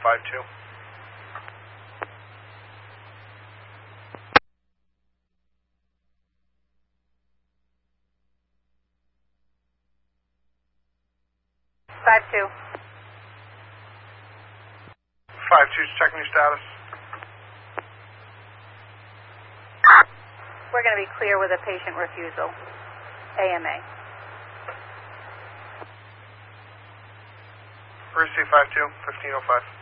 5-2. Five two. 5-2's checking your status. We're going to be clear with a patient refusal. AMA. Receive 5-2, 1505.